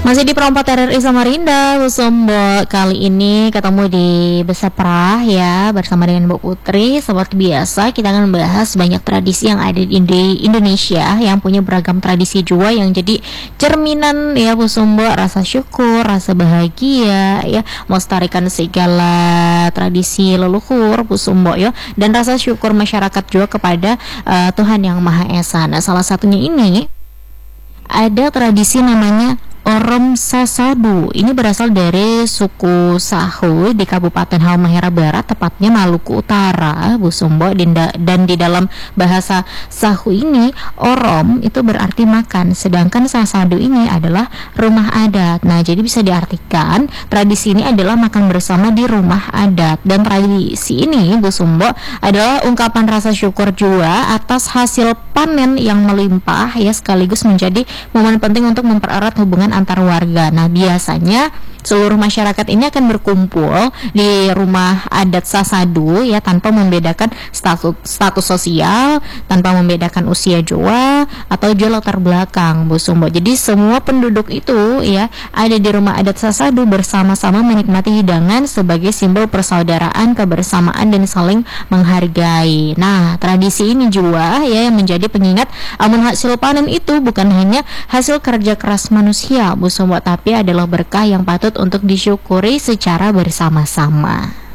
Masih di Perompak RRI Samarinda, Bu Sumbo. Kali ini ketemu di Besaprah ya, bersama dengan Bu Putri. Seperti biasa, kita akan membahas banyak tradisi yang ada di Indonesia, yang punya beragam tradisi jua, yang jadi cerminan ya Bu Sumbo, rasa syukur, rasa bahagia ya, melestarikan segala tradisi leluhur Bu Sumbo ya, dan rasa syukur masyarakat juga kepada Tuhan Yang Maha Esa. Nah, salah satunya ini ada tradisi namanya Orem Sasadu. Ini berasal dari suku Sahu di Kabupaten Halmahera Barat, tepatnya Maluku Utara, Bu Sumbo. Dan di dalam bahasa Sahu ini, Orem itu berarti makan, sedangkan Sasadu ini adalah rumah adat. Nah, jadi bisa diartikan tradisi ini adalah makan bersama di rumah adat. Dan tradisi ini, Bu Sumbo, adalah ungkapan rasa syukur juga atas hasil panen yang melimpah ya, sekaligus menjadi momen penting untuk mempererat hubungan antar warga. Nah, biasanya seluruh masyarakat ini akan berkumpul di rumah adat Sasadu ya, tanpa membedakan status sosial, tanpa membedakan usia jua atau juga latar belakang, Bu Sumbo. Jadi semua penduduk itu ya ada di rumah adat Sasadu bersama-sama menikmati hidangan sebagai simbol persaudaraan, kebersamaan, dan saling menghargai. Nah, tradisi ini juga ya yang menjadi pengingat amun hasil panen itu bukan hanya hasil kerja keras manusia, Bu Sumbo, tapi adalah berkah yang patut untuk disyukuri secara bersama-sama.